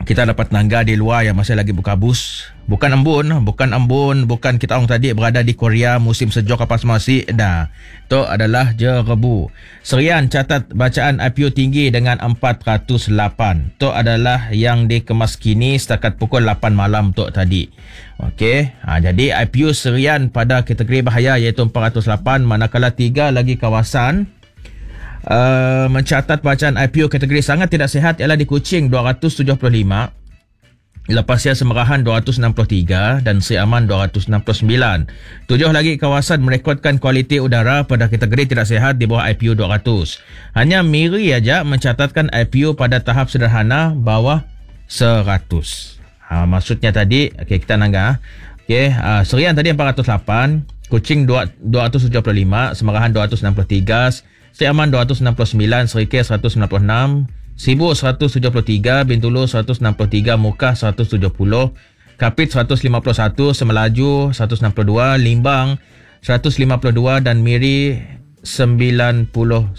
kita dapat nangga di luar yang masih lagi berkabus. Bukan embun, bukan kita orang tadi berada di Korea musim sejuk apa semasi dah. Itu adalah jerebu. Serian catat bacaan IPO tinggi dengan 408. Itu adalah yang dikemas kini setakat pukul 8 malam tu tadi. Okey, jadi IPO serian pada kategori bahaya iaitu 408, manakala 3 lagi kawasan mencatat bacaan IPO kategori sangat tidak sihat ialah di Kuching 275, Lepasnya Semerahan 263 dan Sri Aman 269. 7 lagi kawasan merekodkan kualiti udara pada kategori tidak sihat di bawah IPO 200. Hanya Miri aja mencatatkan IPO pada tahap sederhana bawah 100. Maksudnya tadi, kita nangga. Serian tadi 408, Kuching 275, Semerahan 263, Sri Aman 269, Serikir 196, Sibu 173, Bintulu 163, Mukah 170, Kapit 151, Semelaju 162, Limbang 152 dan Miri 99.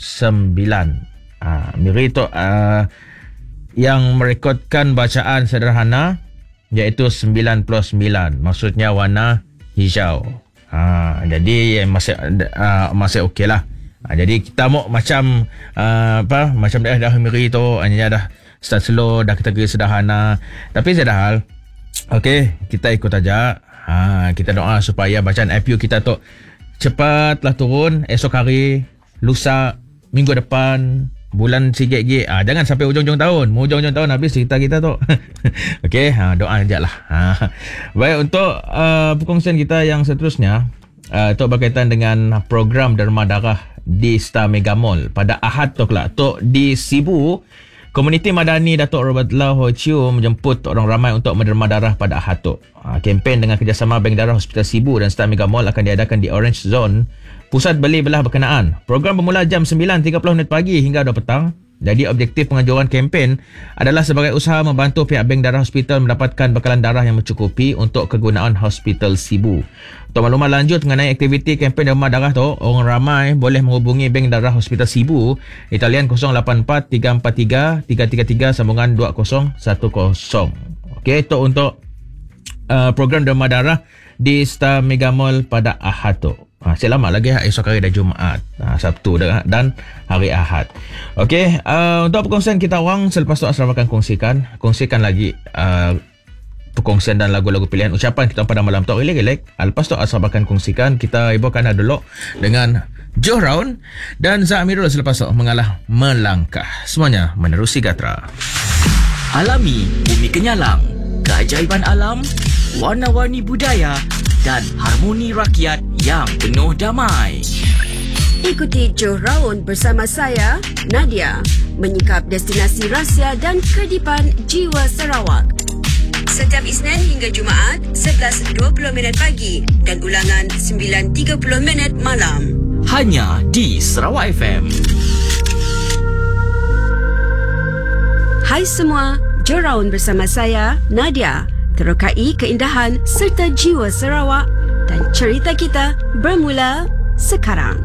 Miri itu yang merekodkan bacaan sederhana iaitu 99. Maksudnya warna hijau. Jadi masih okey lah. Jadi kita mau macam macam daerah Miri tu hanya dah start slow, dah kategori sederhana. Tapi sedahal, okey, kita ikut aja. Kita doa supaya bacaan IPO kita tu cepatlah turun esok hari, lusa, minggu depan, bulan CGG. Jangan sampai ujung-ujung tahun. Mau ujung-ujung tahun habis cerita kita tu. Okey, doa ajalah. Baik, untuk perkongsian kita yang seterusnya, itu berkaitan dengan program derma darah di Star Mega Mall pada Ahad tu kelak. Di Sibu, komuniti madani Datuk Robert Lau Ho Chiu menjemput orang ramai untuk menderma darah pada Ahad tu. Kempen dengan kerjasama Bank Darah Hospital Sibu dan Star Mega Mall akan diadakan di Orange Zone, pusat beli belah berkenaan. Program bermula jam 9.30 pagi hingga 2 petang. Jadi objektif penganjuran kempen adalah sebagai usaha membantu pihak Bank Darah Hospital mendapatkan bekalan darah yang mencukupi untuk kegunaan Hospital Sibu. Untuk maklumat lanjut mengenai aktiviti kempen derma darah tu, orang ramai boleh menghubungi Bank Darah Hospital Sibu di talian 084-343-333 sambungan 2010. Okey, itu untuk program derma darah di Star Mega Mall pada Ahad tu. Selamat lagi esok hari dah Jumaat, Sabtu dan hari Ahad. Okey, untuk perkongsian kita orang selepas tu Asraf akan kongsikan lagi perkongsian dan lagu-lagu pilihan ucapan kita pada malam tu. Relax. Lepas tu Asraf akan kongsikan, kita ibukan dulu dengan Joe Round dan Zamirul selepas tu mengalah melangkah. Semuanya menerusi Gatra. Alami bumi kenyalang, keajaiban alam, warna-warni budaya dan harmoni rakyat yang penuh damai. Ikuti Joe Round bersama saya, Nadia, menyingkap destinasi rahsia dan kedipan jiwa Sarawak. Setiap Isnin hingga Jumaat, 11.20 pagi dan ulangan 9.30 malam. Hanya di Sarawak FM. Hai semua, Joe Round bersama saya, Nadia. Terokai keindahan serta jiwa Sarawak dan cerita kita bermula sekarang.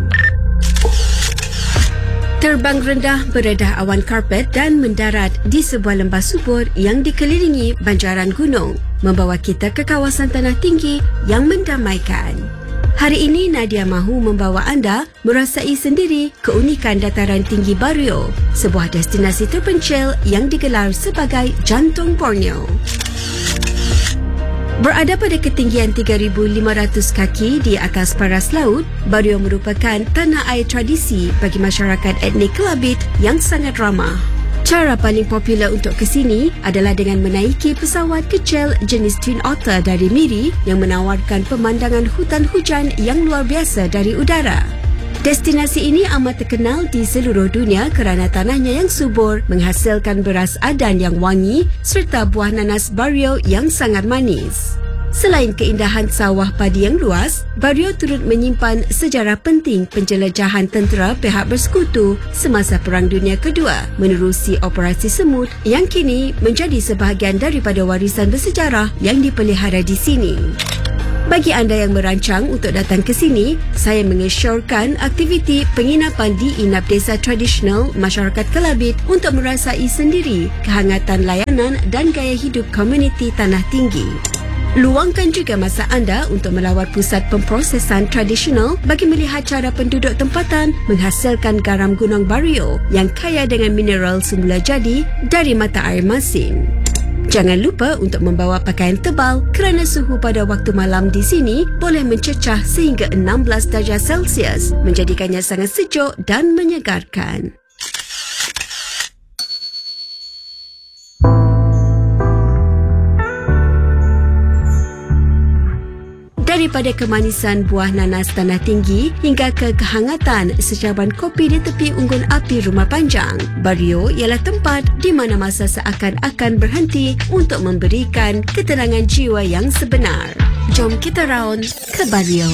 Terbang rendah beredah awan karpet dan mendarat di sebuah lembah subur yang dikelilingi banjaran gunung, membawa kita ke kawasan tanah tinggi yang mendamaikan. Hari ini Nadia mahu membawa anda merasai sendiri keunikan dataran tinggi Bario, sebuah destinasi terpencil yang digelar sebagai jantung Borneo. Berada pada ketinggian 3,500 kaki di atas paras laut, Bario merupakan tanah air tradisi bagi masyarakat etnik Kelabit yang sangat ramah. Cara paling popular untuk ke sini adalah dengan menaiki pesawat kecil jenis Twin Otter dari Miri yang menawarkan pemandangan hutan hujan yang luar biasa dari udara. Destinasi ini amat terkenal di seluruh dunia kerana tanahnya yang subur menghasilkan beras adan yang wangi serta buah nanas Bario yang sangat manis. Selain keindahan sawah padi yang luas, Bario turut menyimpan sejarah penting penjelajahan tentera pihak bersekutu semasa Perang Dunia Kedua menerusi Operasi Semut yang kini menjadi sebahagian daripada warisan bersejarah yang dipelihara di sini. Bagi anda yang merancang untuk datang ke sini, saya mengesyorkan aktiviti penginapan di Inap Desa Tradisional Masyarakat Kelabit untuk merasai sendiri kehangatan layanan dan gaya hidup komuniti Tanah Tinggi. Luangkan juga masa anda untuk melawat pusat pemprosesan tradisional bagi melihat cara penduduk tempatan menghasilkan garam Gunung Bario yang kaya dengan mineral semula jadi dari mata air masin. Jangan lupa untuk membawa pakaian tebal kerana suhu pada waktu malam di sini boleh mencecah sehingga 16 darjah Celsius, menjadikannya sangat sejuk dan menyegarkan. Daripada kemanisan buah nanas Tanah Tinggi hingga ke kehangatan secaban kopi di tepi unggun api Rumah Panjang, Bario ialah tempat di mana masa seakan-akan berhenti untuk memberikan ketenangan jiwa yang sebenar. Jom kita round ke Bario.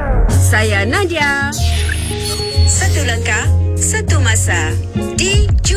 Saya Nadia. Satu langkah, satu masa. Di